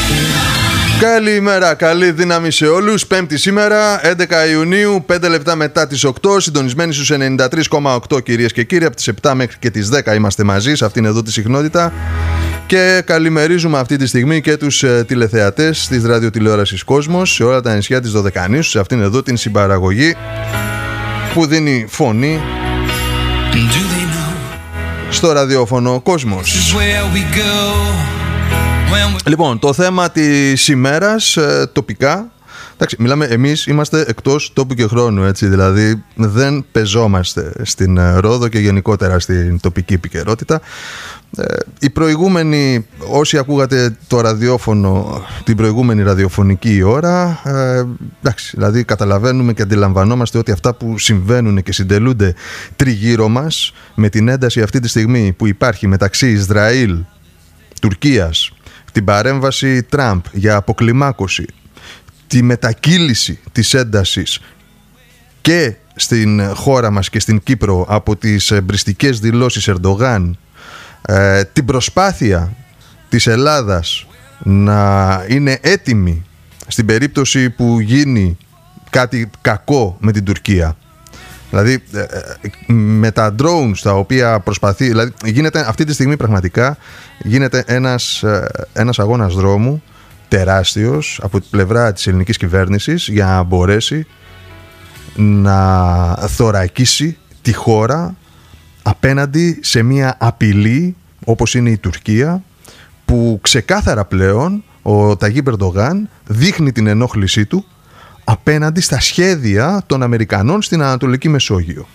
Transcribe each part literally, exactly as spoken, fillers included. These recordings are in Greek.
Καλημέρα, καλή δύναμη σε όλους. Πέμπτη σήμερα, έντεκα Ιουνίου, πέντε λεπτά μετά τις οκτώ. Συντονισμένοι στους ενενήντα τρία κόμμα οκτώ, κυρίες και κύριοι. Από τις επτά μέχρι και τις δέκα είμαστε μαζί σε αυτήν εδώ τη συχνότητα. Και καλημερίζουμε αυτή τη στιγμή και τους ε, τηλεθεατές της ραδιοτηλεόρασης Κόσμος σε όλα τα νησιά της Δωδεκανήσου, σε αυτήν εδώ την συμπαραγωγή που δίνει φωνή στο ραδιόφωνο Κόσμος. Λοιπόν, το θέμα της ημέρας ε, τοπικά. Εντάξει, μιλάμε, εμείς είμαστε εκτός τόπου και χρόνου, έτσι, δηλαδή δεν πεζόμαστε στην Ρόδο και γενικότερα στην τοπική επικαιρότητα. Ε, οι προηγούμενοι, όσοι ακούγατε το ραδιόφωνο την προηγούμενη ραδιοφωνική ώρα, ε, εντάξει, δηλαδή καταλαβαίνουμε και αντιλαμβανόμαστε ότι αυτά που συμβαίνουν και συντελούνται τριγύρω μας, με την ένταση αυτή τη στιγμή που υπάρχει μεταξύ Ισραήλ, Τουρκίας, την παρέμβαση Τραμπ για αποκλιμάκωση, τη μετακύληση της έντασης και στην χώρα μας και στην Κύπρο από τις εμπριστικές δηλώσεις Ερντογάν, ε, την προσπάθεια της Ελλάδας να είναι έτοιμη στην περίπτωση που γίνει κάτι κακό με την Τουρκία. Δηλαδή με τα drones τα οποία προσπαθεί, δηλαδή γίνεται αυτή τη στιγμή πραγματικά γίνεται ένας, ένας αγώνας δρόμου τεράστιος από την πλευρά της ελληνικής κυβέρνησης για να μπορέσει να θωρακίσει τη χώρα απέναντι σε μια απειλή όπως είναι η Τουρκία, που ξεκάθαρα πλέον ο Ταγίπ Ερντογάν δείχνει την ενόχλησή του απέναντι στα σχέδια των Αμερικανών στην Ανατολική Μεσόγειο.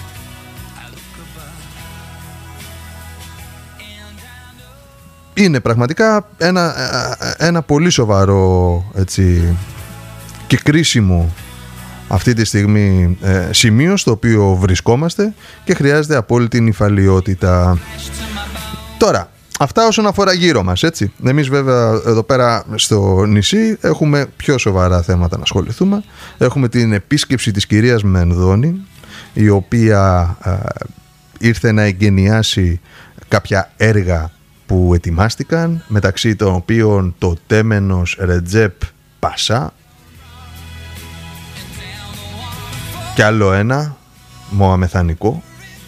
Είναι πραγματικά ένα, ένα πολύ σοβαρό, έτσι, και κρίσιμο αυτή τη στιγμή ε, σημείο στο οποίο βρισκόμαστε και χρειάζεται απόλυτη νηφαλιότητα. Τώρα, αυτά όσον αφορά γύρω μας, έτσι. Εμείς βέβαια εδώ πέρα στο νησί έχουμε πιο σοβαρά θέματα να ασχοληθούμε. Έχουμε την επίσκεψη της κυρίας Μενδώνη, η οποία ε, ήρθε να εγκαινιάσει κάποια έργα που ετοιμάστηκαν, μεταξύ των οποίων το τέμενος Ρετζέπ Πασά και άλλο ένα μοαμεθανικό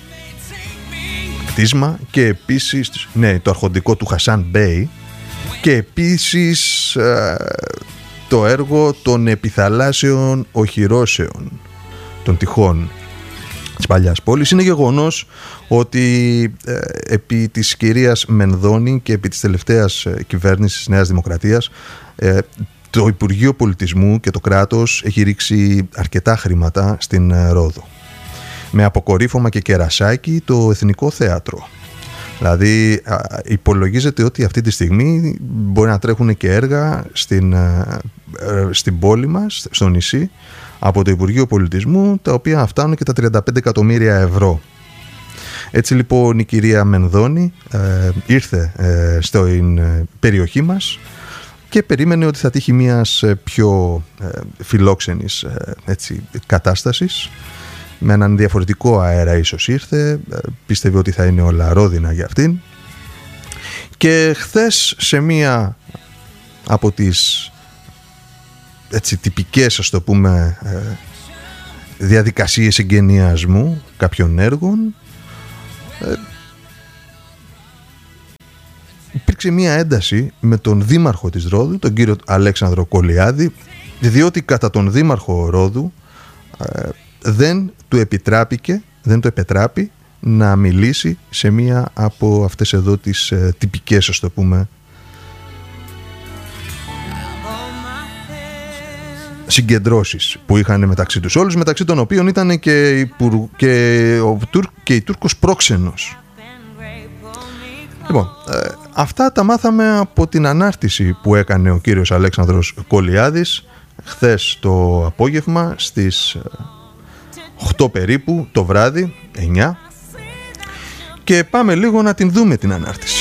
κτίσμα, και επίσης, ναι, το αρχοντικό του Χασάν Μπέι, και επίσης ε, το έργο των επιθαλάσσεων οχυρώσεων των τυχών της παλιάς πόλης. Είναι γεγονός ότι ε, επί της κυρίας Μενδώνη και επί της τελευταίας ε, κυβέρνησης της Νέας Δημοκρατίας, ε, το Υπουργείο Πολιτισμού και το κράτος έχει ρίξει αρκετά χρήματα στην ε, Ρόδο, με αποκορύφωμα και κερασάκι το Εθνικό Θέατρο. Δηλαδή α, υπολογίζεται ότι αυτή τη στιγμή μπορεί να τρέχουν και έργα στην, ε, στην πόλη μας, στο νησί, από το Υπουργείο Πολιτισμού, τα οποία φτάνουν και τα τριάντα πέντε εκατομμύρια ευρώ. Έτσι λοιπόν η κυρία Μενδώνη ε, ήρθε ε, στην ε, περιοχή μας και περίμενε ότι θα τύχει μιας ε, πιο ε, φιλόξενης ε, έτσι, κατάστασης, με έναν διαφορετικό αέρα ίσως ήρθε, ε, πίστευε ότι θα είναι όλα ρόδινα για αυτήν, και χθες σε μία από τις έτσι τυπικές, ας το πούμε, ε, διαδικασίες εγκαινιασμού κάποιων έργων, ε, υπήρξε μία ένταση με τον δήμαρχο της Ρόδου, τον κύριο Αλέξανδρο Κολιάδη, διότι κατά τον δήμαρχο Ρόδου ε, δεν του επιτράπηκε, δεν του επετράπη να μιλήσει σε μία από αυτές εδώ τις ε, τυπικές, ας το πούμε, συγκεντρώσεις που είχαν μεταξύ τους όλους, μεταξύ των οποίων ήταν και, υπουρ... και, ο Τουρ... και η Τούρκος πρόξενος. Λοιπόν, ε, αυτά τα μάθαμε από την ανάρτηση που έκανε ο κύριος Αλέξανδρος Κολιάδης χθες το απόγευμα στις οκτώ περίπου το βράδυ, εννιά, και πάμε λίγο να την δούμε την ανάρτηση.